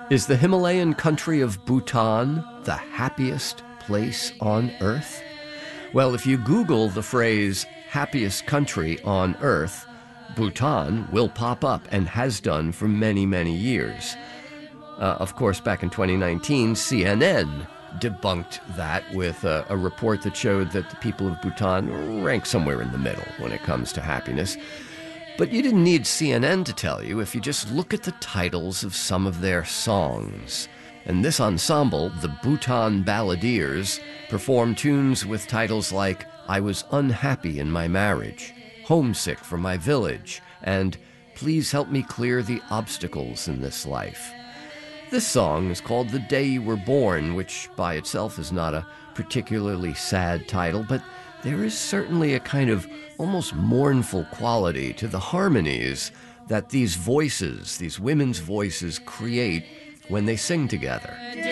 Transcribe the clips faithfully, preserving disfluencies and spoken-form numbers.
Is the Himalayan country of Bhutan the happiest place on Earth? Well, if you Google the phrase happiest country on Earth, Bhutan will pop up and has done for many, many years. Uh, of course, back in twenty nineteen, C N N debunked that with a, a report that showed that the people of Bhutan rank somewhere in the middle when it comes to happiness. But you didn't need C N N to tell you if you just look at the titles of some of their songs. And this ensemble, the Bhutan Balladeers, perform tunes with titles like I Was Unhappy in My Marriage, Homesick for My Village, and Please Help Me Clear the Obstacles in This Life. This song is called The Day You Were Born, which by itself is not a particularly sad title, but there is certainly a kind of almost mournful quality to the harmonies that these voices, these women's voices, create when they sing together.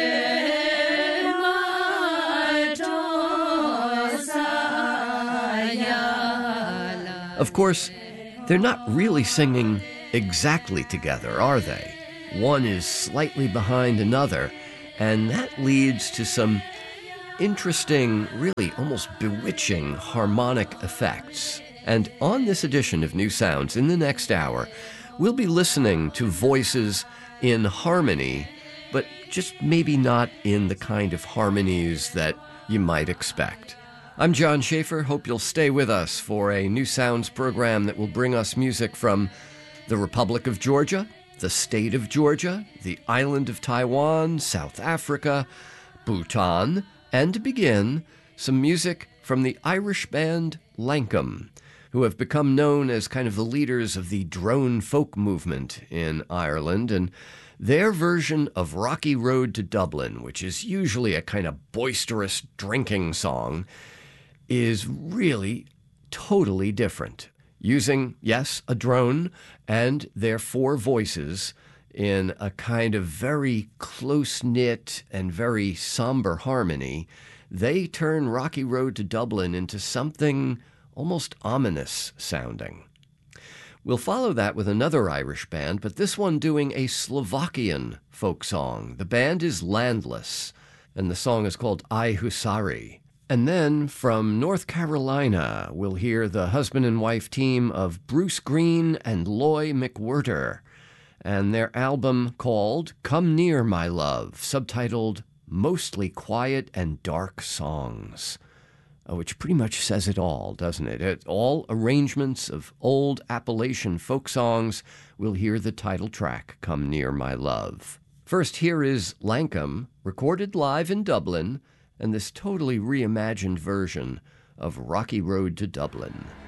Of course, they're not really singing exactly together, are they? One is slightly behind another, and that leads to some interesting, really almost bewitching harmonic effects. And on this edition of New Sounds, in the next hour, we'll be listening to voices in harmony, but just maybe not in the kind of harmonies that you might expect. I'm John Schaefer. Hope you'll stay with us for a New Sounds program that will bring us music from the Republic of Georgia, the state of Georgia, the island of Taiwan, South Africa, Bhutan, and to begin, some music from the Irish band Lankum, who have become known as kind of the leaders of the drone folk movement in Ireland. And their version of Rocky Road to Dublin, which is usually a kind of boisterous drinking song, is really totally different. Using, yes, a drone and their four voices in a kind of very close-knit and very somber harmony, they turn Rocky Road to Dublin into something almost ominous sounding. We'll follow that with another Irish band, but this one doing a Slovakian folk song. The band is Landless, and the song is called I Husari. And then from North Carolina, we'll hear the husband and wife team of Bruce Green and Loy McWhirter, and their album called Come Near My Love, subtitled Mostly Quiet and Dark Songs, which pretty much says it all, doesn't it? It all arrangements of old Appalachian folk songs. We'll hear the title track, Come Near My Love. First, here is Lankum, recorded live in Dublin, and this totally reimagined version of Rocky Road to Dublin.